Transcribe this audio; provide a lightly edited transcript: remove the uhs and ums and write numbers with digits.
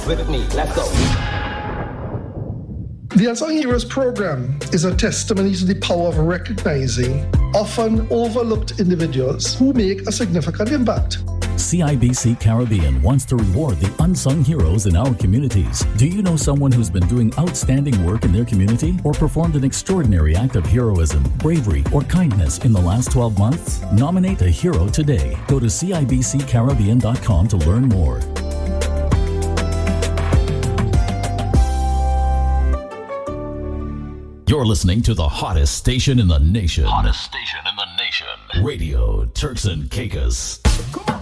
With me, let's go. The Unsung Heroes program is a testimony to the power of recognizing often overlooked individuals who make a significant impact. CIBC Caribbean wants to reward the unsung heroes in our communities. Do you know someone who's been doing outstanding work in their community or performed an extraordinary act of heroism, bravery, or kindness in the last 12 months? Nominate a hero today. Go to CIBCCaribbean.com to learn more. You're listening to the hottest station in the nation. Hottest station in the nation. Radio Turks and Caicos.